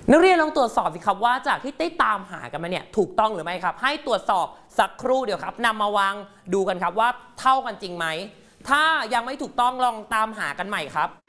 นักเรียนลองตรวจสอบสิครับว่าจากที่ได้ตามหากันมาเนี่ยถูกต้องหรือไม่ครับให้ตรวจสอบสักครู่เดียวครับนำมาวางดูกันครับว่าเท่ากันจริงไหมถ้ายังไม่ถูกต้องลองตามหากันใหม่ครับ